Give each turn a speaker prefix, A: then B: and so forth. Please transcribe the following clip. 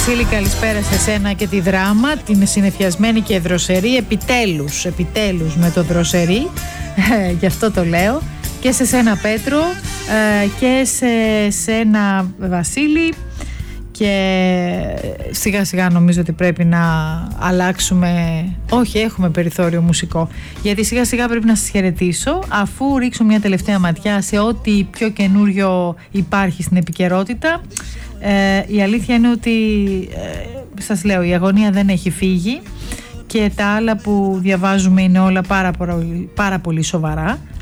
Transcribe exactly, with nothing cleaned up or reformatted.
A: Βασίλη, καλησπέρα σε σένα και τη Δράμα, την συνεφιασμένη και δροσερή, επιτέλους, επιτέλους με το δροσερή, ε, γι' αυτό το λέω, και σε σένα Πέτρο, ε, και σε σένα Βασίλη, και σιγά σιγά νομίζω ότι πρέπει να αλλάξουμε, όχι, έχουμε περιθώριο μουσικό, γιατί σιγά σιγά πρέπει να σας χαιρετήσω, αφού ρίξω μια τελευταία ματιά σε ό,τι πιο καινούριο υπάρχει στην επικαιρότητα. Ε, η αλήθεια είναι ότι ε, σας λέω, η αγωνία δεν έχει φύγει και τα άλλα που διαβάζουμε είναι όλα πάρα πολύ, πάρα πολύ σοβαρά.